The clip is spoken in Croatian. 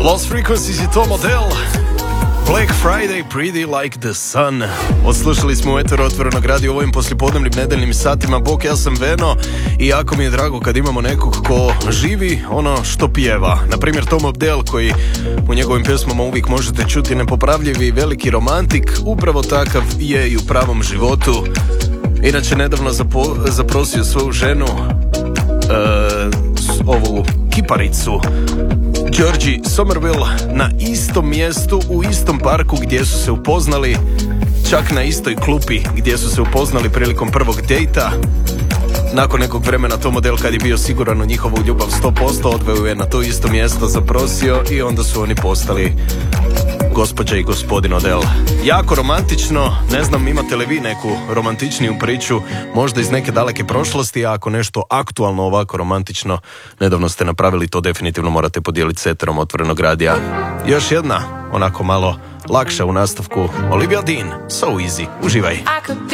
Lost Frequencies i to model Black Friday, Pretty Like the Sun. Odslušali smo u eteru Otvorenog radija u ovim poslijepodnevnim nedeljnim satima. Bok, ja sam Veno i jako mi je drago kad imamo nekog ko živi ono što pjeva. Naprimjer Tom Odell, koji u njegovim pjesmama uvijek možete čuti nepopravljivi veliki romantik. Upravo takav je i u pravom životu. Inače nedavno zaprosio svoju ženu, ovu kiparicu Georgie Somerville, na istom mjestu, u istom parku gdje su se upoznali, čak na istoj klupi gdje su se upoznali prilikom prvog dejta. Nakon nekog vremena Tom Odell, kad je bio siguran u njihovu ljubav 100%, odveo je na to isto mjesto, zaprosio i onda su oni postali gospođa i gospodin Odell. Jako romantično, ne znam imate li vi neku romantičniju priču, možda iz neke daleke prošlosti, a ako nešto aktualno ovako romantično nedavno ste napravili, to definitivno morate podijeliti s eterom Otvorenog radija. Još jedna, onako malo lakša u nastavku, Olivia Dean, So Easy, uživaj.